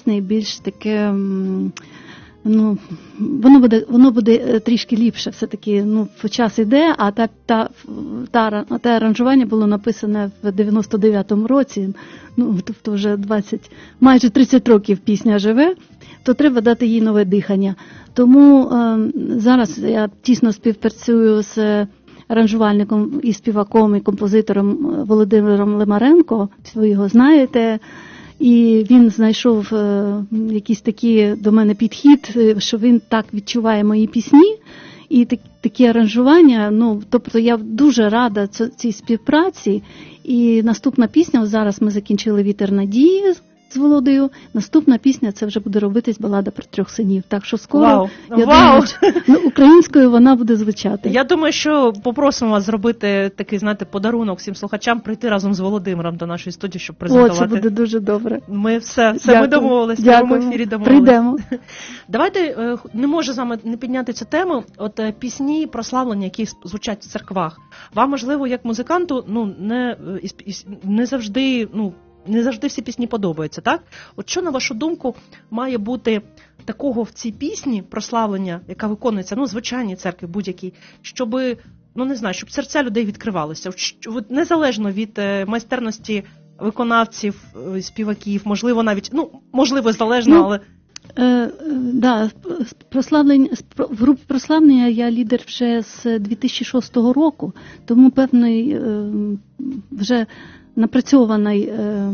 сучасне і більш таке, воно буде трішки ліпше. Все-таки, час іде, а те аранжування було написане в 99-му році, тобто вже майже 30 років пісня живе, то треба дати їй нове дихання. Тому зараз я тісно співпрацюю з аранжувальником і співаком, і композитором Володимиром Лимаренко, ви його знаєте, і він знайшов якийсь такий до мене підхід, що він так відчуває мої пісні, і такі аранжування, тобто я дуже рада цій співпраці, і наступна пісня, зараз ми закінчили «Вітер надії» з Володою. Наступна пісня, це вже буде робитись балада про 3 синів. Так що скоро, думаю, українською вона буде звучати. Я думаю, що попросимо вас зробити такий, подарунок всім слухачам, прийти разом з Володимиром до нашої студії, щоб презентувати. Це буде дуже добре. Ми ми домовились, в цьому ефірі домовились. Прийдемо. Давайте, не можу з вами не підняти цю тему, пісні прославлення, які звучать в церквах. Вам, можливо, як музиканту, не завжди всі пісні подобаються, так? От що, на вашу думку, має бути такого в цій пісні прославлення, яка виконується, звичайній церкві будь-якій, щоб, щоб серця людей відкривалися, незалежно від майстерності виконавців, співаків, можливо, навіть, можливо, залежно, але... В групі прославлення я лідер вже з 2006 року, тому певний вже напрацьований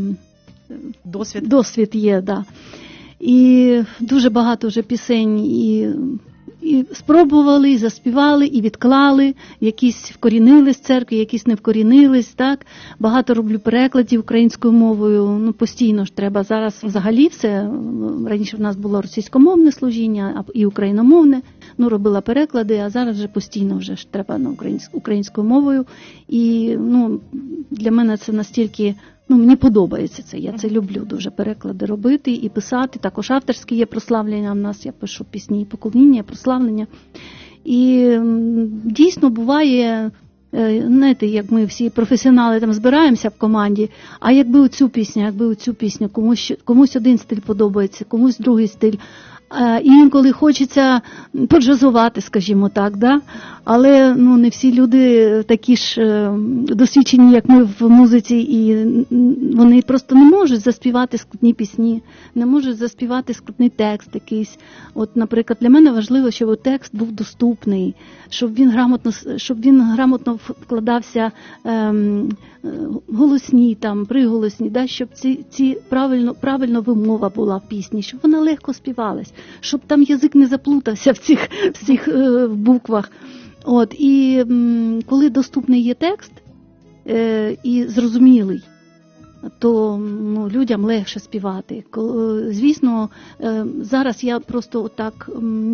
досвід є, да. І дуже багато вже пісень і спробували, і заспівали, і відклали, якісь вкорінились в церкві, якісь не вкорінились, так. Багато роблю перекладів українською мовою, постійно ж треба. Зараз взагалі все, раніше в нас було російськомовне служіння і україномовне, робила переклади, а зараз вже постійно вже ж треба українською мовою. І, для мене це настільки, мені подобається це, я це люблю дуже, переклади робити і писати. Також авторські є прославлення в нас, я пишу пісні і поклоніння, прославлення. І дійсно буває, знаєте, як ми всі професіонали там збираємося в команді, а якби оцю пісню, комусь один стиль подобається, комусь другий стиль. І інколи хочеться поджазувати, скажімо так, да? Але не всі люди такі ж досвідчені, як ми в музиці, і вони просто не можуть заспівати складні пісні, не можуть заспівати складний текст якийсь. От, наприклад, для мене важливо, щоб текст був доступний, щоб він грамотно вкладався голосні, приголосні, да? Щоб правильно вимова була в пісні, щоб вона легко співалась, щоб там язик не заплутався в цих буквах. От, і коли доступний є текст і зрозумілий, то людям легше співати. Звісно, зараз я просто отак,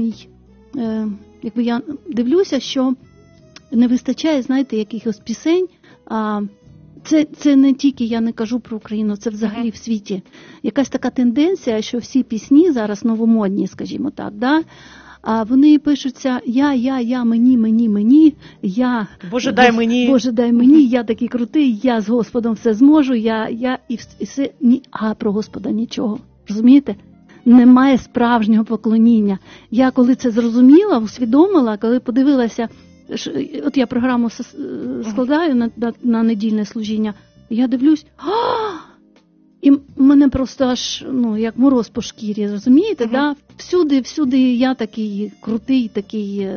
якби я дивлюся, що не вистачає, знаєте, якихось пісень. Це не тільки, я не кажу про Україну, це взагалі в світі. Якась така тенденція, що всі пісні зараз новомодні, скажімо так, да? А вони пишуться я, мені, я... Боже, дай мені, я такий крутий, я з Господом все зможу, і все, про Господа нічого. Розумієте? Немає справжнього поклоніння. Я коли це зрозуміла, усвідомила, коли подивилася, от я програму складаю на недільне служіння, я дивлюсь, і мене просто аж, як мороз по шкірі, розумієте, да? Всюди я такий крутий, такий...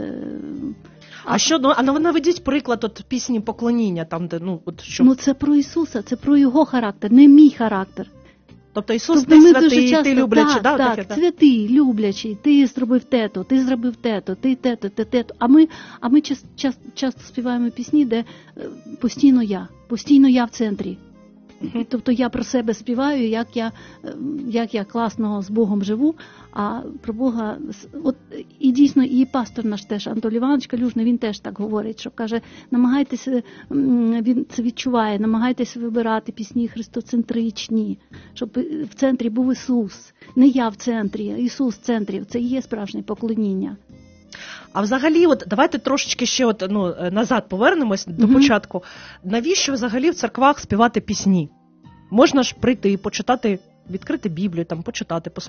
наведіть приклад пісні «Поклоніння», там, де, що... це про Ісуса, це про Його характер, не мій характер. Тобто Ісус, ти святий, ти люблячий, да? Так, святий, люблячий, ти зробив тето, ти зробив тето, ти тето. А ми часто співаємо пісні, де постійно я в центрі. Тобто я про себе співаю, як я класно з Богом живу, а про Бога... І дійсно, і пастор наш теж, Антон Іванович Калюжний, він теж так говорить, що каже, намагайтеся, він це відчуває, намагайтеся вибирати пісні христоцентричні, щоб в центрі був Ісус. Не я в центрі, Ісус в центрі. Це і є справжнє поклоніння. А взагалі, давайте трошечки ще назад повернемось до початку. Навіщо взагалі в церквах співати пісні? Можна ж прийти, почитати, відкрити Біблію, почитати, послухати